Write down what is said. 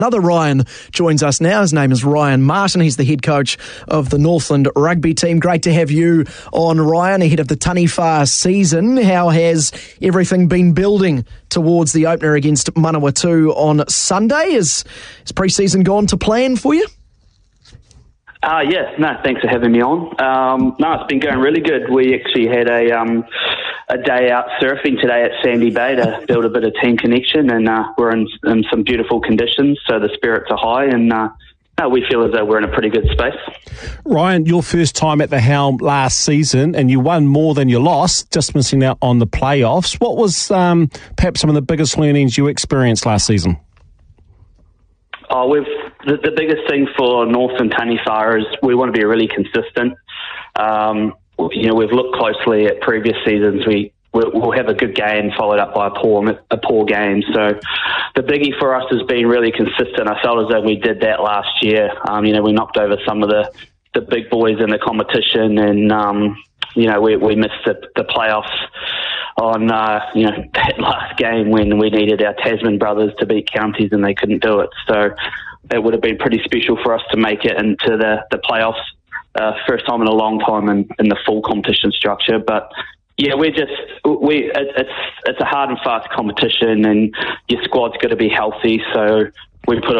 Another Ryan joins us now. His name is Ryan Martin. He's the head coach of the Northland rugby team. Great to have you on, Ryan, ahead of the Taniwha season. How has everything been building towards the opener against Manawatu on Sunday? Is pre-season gone to plan for you? Thanks for having me on. It's been going really good. We actually had a day out surfing today at Sandy Bay to build a bit of team connection, and we're in some beautiful conditions, so the spirits are high, and we feel as though we're in a pretty good space. Ryan, your first time at the helm last season, and you won more than you lost, just missing out on the playoffs. What was perhaps some of the biggest learnings you experienced last season? The biggest thing for North and Taniwha is we want to be really consistent. We've looked closely at previous seasons. We'll have a good game followed up by a poor game. So the biggie for us has been really consistent. I felt as though we did that last year. We knocked over some of the big boys in the competition, and we missed the playoffs on that last game when we needed our Tasman brothers to beat counties and they couldn't do it. So it would have been pretty special for us to make it into the playoffs. First time in a long time in the full competition structure. But yeah, it's a hard and fast competition, and your squad's got to be healthy. So we put